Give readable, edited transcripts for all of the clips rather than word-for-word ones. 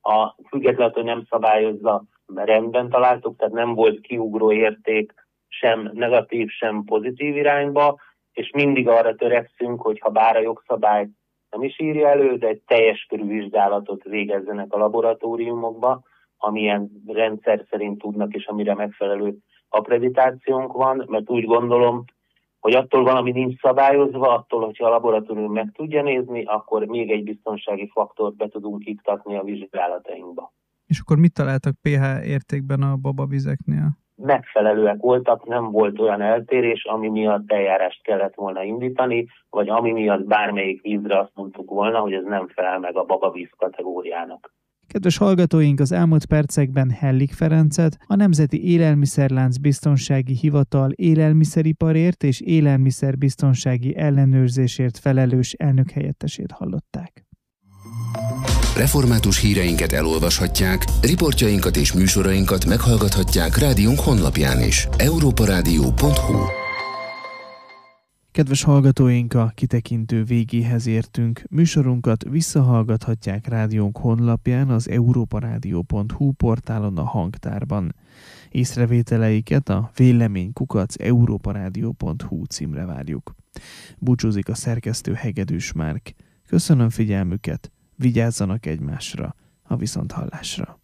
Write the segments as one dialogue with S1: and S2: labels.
S1: a függetlenül nem szabályozza, rendben találtuk, tehát nem volt kiugró érték sem negatív, sem pozitív irányba, és mindig arra törekszünk, hogy ha bár a jogszabály nem is írja elő, de egy teljes körű vizsgálatot végezzenek a laboratóriumokba, amilyen rendszer szerint tudnak, és amire megfelelő akkreditációnk van, mert úgy gondolom, hogy attól valami nincs szabályozva, attól, hogyha a laboratórium meg tudja nézni, akkor még egy biztonsági faktort be tudunk iktatni a vizsgálatainkba.
S2: És akkor mit találtak pH értékben a babavizeknél?
S1: Megfelelőek voltak, nem volt olyan eltérés, ami miatt eljárást kellett volna indítani, vagy ami miatt bármelyik vízre azt mondtuk volna, hogy ez nem felel meg a babavíz kategóriának.
S3: Kedves hallgatóink, az elmúlt percekben Hellik Ferencet, a Nemzeti Élelmiszerlánc Biztonsági Hivatal élelmiszeriparért és élelmiszerbiztonsági ellenőrzésért felelős elnökhelyettesét hallották.
S4: Református híreinket elolvashatják, riportjainkat és műsorainkat meghallgathatják rádiónk honlapján is. europaradio.hu.
S3: Kedves hallgatóink, a kitekintő végéhez értünk. Műsorunkat visszahallgathatják rádiónk honlapján, az europaradio.hu portálon, a hangtárban. Észrevételeiket a vélemény@europaradio.hu címre várjuk. Búcsúzik a szerkesztő Hegedűs Márk. Köszönöm figyelmüket, vigyázzanak egymásra, a viszonthallásra.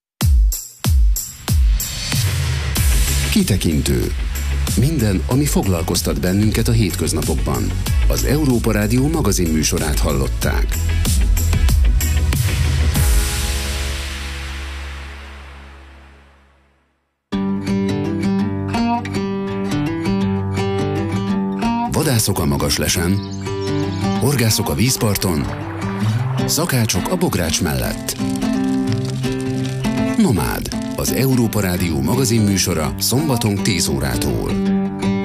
S4: Kitekintő. Minden, ami foglalkoztat bennünket a hétköznapokban. Az Európa Rádió magazin műsorát hallották. Vadászok a Magaslesen, horgászok a vízparton, szakácsok a bogrács mellett. Nomád, az Európa Rádió magazin műsora szombaton 10 órától.